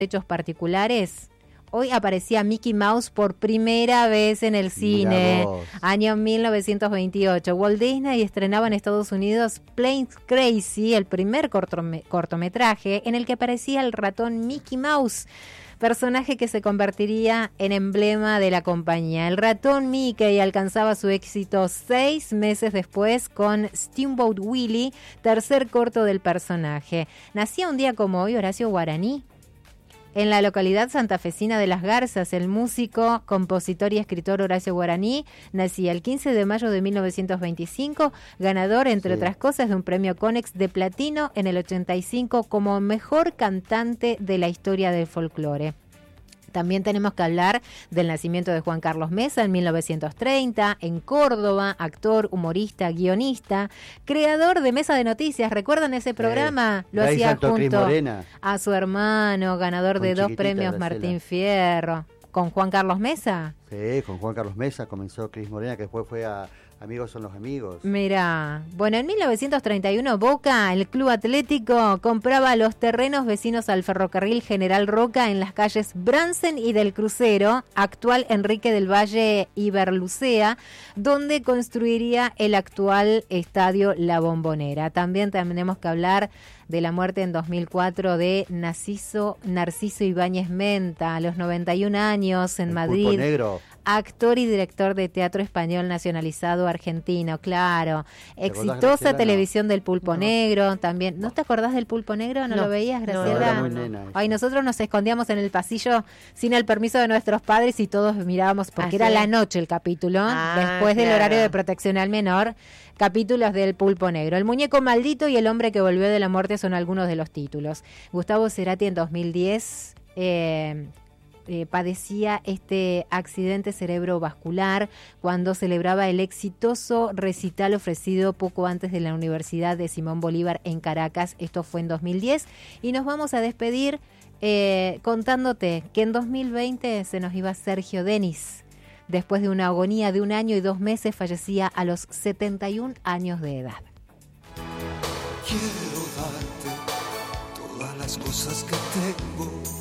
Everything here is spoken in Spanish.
derechos particulares, hoy aparecía Mickey Mouse por primera vez en el cine, año 1928. Walt Disney estrenaba en Estados Unidos Planes Crazy, el primer cortometraje en el que aparecía el ratón Mickey Mouse, personaje que se convertiría en emblema de la compañía. El ratón Mickey alcanzaba su éxito 6 meses después con Steamboat Willie, tercer corto del personaje. Nacía un día como hoy Horacio Guaraní. En la localidad santafesina de Las Garzas, el músico, compositor y escritor Horacio Guaraní nacía el 15 de mayo de 1925, ganador, entre otras cosas, de un premio Conex de platino en el 85 como mejor cantante de la historia del folclore. También tenemos que hablar del nacimiento de Juan Carlos Mesa en 1930, en Córdoba, actor, humorista, guionista, creador de Mesa de Noticias. ¿Recuerdan ese programa? Lo hacía junto a su hermano, ganador de 2 premios Martín Fierro. ¿Con Juan Carlos Mesa? Sí, con Juan Carlos Mesa comenzó Cris Morena, que después fue a Amigos son los amigos. Mirá, bueno, en 1931 Boca, el club atlético, compraba los terrenos vecinos al ferrocarril General Roca en las calles Bransen y del Crucero, actual Enrique del Valle y Berlucea, donde construiría el actual estadio La Bombonera. También tenemos que hablar de la muerte en 2004 de Narciso Ibáñez Menta, a los 91 años en Madrid. Pulpo Negro. Actor y director de teatro español nacionalizado argentino, claro. Exitosa televisión del Pulpo Negro, también. ¿No te acordás del Pulpo Negro? ¿No lo veías, Graciela? No, era muy nena. Ay, nosotros nos escondíamos en el pasillo sin el permiso de nuestros padres y todos mirábamos, porque era la noche el capítulo, después del horario de protección al menor, capítulos del Pulpo Negro. El muñeco maldito y el hombre que volvió de la muerte son algunos de los títulos. Gustavo Cerati en 2010... padecía este accidente cerebrovascular cuando celebraba el exitoso recital ofrecido poco antes de la Universidad de Simón Bolívar en Caracas. Esto fue en 2010 y nos vamos a despedir contándote que en 2020 se nos iba Sergio Denis. Después de una agonía de 1 año y 2 meses, fallecía a los 71 años de edad. Quiero darte todas las cosas que tengo.